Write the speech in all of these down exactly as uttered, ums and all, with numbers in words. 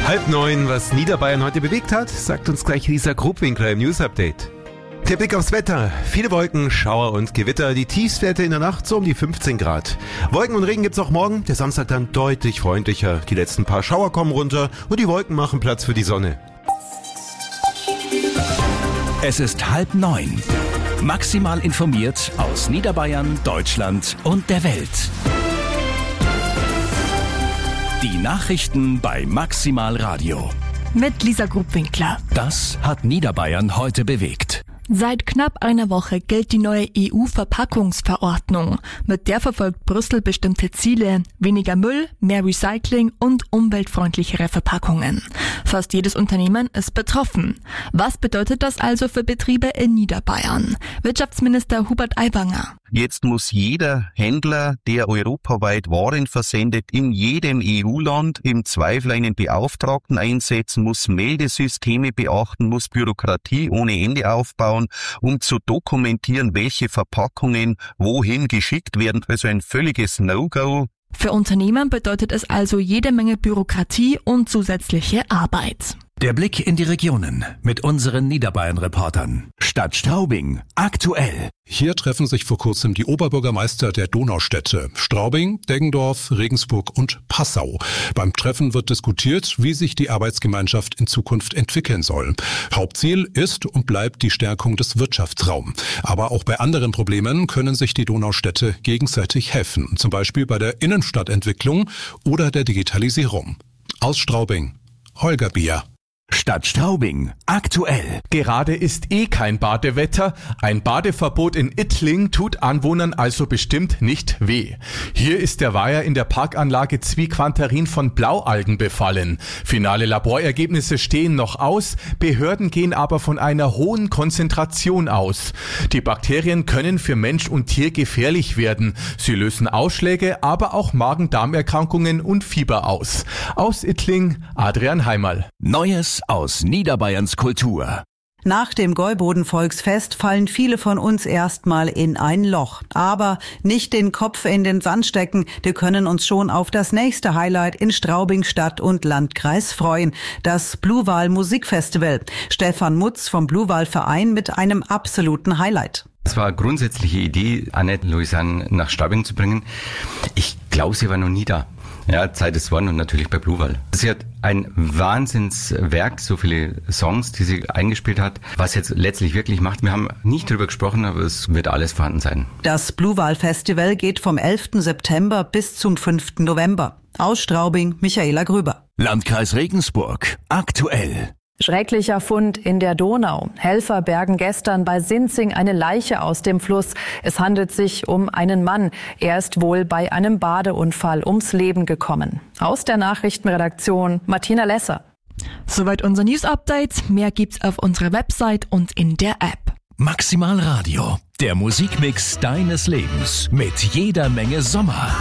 Halb neun, was Niederbayern heute bewegt hat, sagt uns gleich Lisa Grubwinkler im News Update. Der Blick aufs Wetter. Viele Wolken, Schauer und Gewitter. Die Tiefstwerte in der Nacht so um die fünfzehn Grad. Wolken und Regen gibt's auch morgen. Der Samstag dann deutlich freundlicher. Die letzten paar Schauer kommen runter und die Wolken machen Platz für die Sonne. Es ist halb neun. Maximal informiert aus Niederbayern, Deutschland und der Welt. Die Nachrichten bei Maximal Radio. Mit Lisa Grubwinkler. Das hat Niederbayern heute bewegt. Seit knapp einer Woche gilt die neue E U-Verpackungsverordnung. Mit der verfolgt Brüssel bestimmte Ziele: weniger Müll, mehr Recycling und umweltfreundlichere Verpackungen. Fast jedes Unternehmen ist betroffen. Was bedeutet das also für Betriebe in Niederbayern? Wirtschaftsminister Hubert Aiwanger. Jetzt muss jeder Händler, der europaweit Waren versendet, in jedem E U-Land im Zweifel einen Beauftragten einsetzen, muss Meldesysteme beachten, muss Bürokratie ohne Ende aufbauen, um zu dokumentieren, welche Verpackungen wohin geschickt werden. Also ein völliges No-Go. Für Unternehmen bedeutet es also jede Menge Bürokratie und zusätzliche Arbeit. Der Blick in die Regionen mit unseren Niederbayern-Reportern. Stadt Straubing, aktuell. Hier treffen sich vor kurzem die Oberbürgermeister der Donaustädte Straubing, Deggendorf, Regensburg und Passau. Beim Treffen wird diskutiert, wie sich die Arbeitsgemeinschaft in Zukunft entwickeln soll. Hauptziel ist und bleibt die Stärkung des Wirtschaftsraums. Aber auch bei anderen Problemen können sich die Donaustädte gegenseitig helfen. Zum Beispiel bei der Innenstadtentwicklung oder der Digitalisierung. Aus Straubing, Holger Bier. Stadt Straubing, aktuell. Gerade ist eh kein Badewetter. Ein Badeverbot in Ittling tut Anwohnern also bestimmt nicht weh. Hier ist der Weiher in der Parkanlage Zwiquantarin von Blaualgen befallen. Finale Laborergebnisse stehen noch aus, Behörden gehen aber von einer hohen Konzentration aus. Die Bakterien können für Mensch und Tier gefährlich werden. Sie lösen Ausschläge, aber auch Magen-Darm-Erkrankungen und Fieber aus. Aus Ittling, Adrian Heimerl. Neues aus Niederbayerns Kultur. Nach dem Gäuboden-Volksfest fallen viele von uns erstmal in ein Loch. Aber nicht den Kopf in den Sand stecken. Wir können uns schon auf das nächste Highlight in Straubing Stadt und Landkreis freuen. Das Bluewal Musikfestival. Stefan Mutz vom Bluewal Verein mit einem absoluten Highlight. Es war eine grundsätzliche Idee, Annette Louisanne nach Straubing zu bringen. Ich glaube, sie war noch nie da. Ja, Zeit ist One und natürlich bei Bluewal. Sie hat ein Wahnsinnswerk, so viele Songs, die sie eingespielt hat, was jetzt letztlich wirklich macht. Wir haben nicht drüber gesprochen, aber es wird alles vorhanden sein. Das Bluewal Festival geht vom elften September bis zum fünften November. Aus Straubing, Michaela Grüber. Landkreis Regensburg, aktuell. Schrecklicher Fund in der Donau. Helfer bergen gestern bei Sinzing eine Leiche aus dem Fluss. Es handelt sich um einen Mann. Er ist wohl bei einem Badeunfall ums Leben gekommen. Aus der Nachrichtenredaktion Martina Lesser. Soweit unser News-Update. Mehr gibt's auf unserer Website und in der App. Maximal Radio, der Musikmix deines Lebens mit jeder Menge Sommer.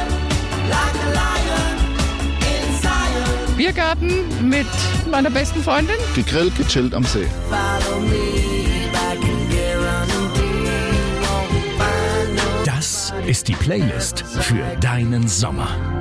Biergarten mit meiner besten Freundin. Gegrillt, gechillt am See. Das ist die Playlist für deinen Sommer.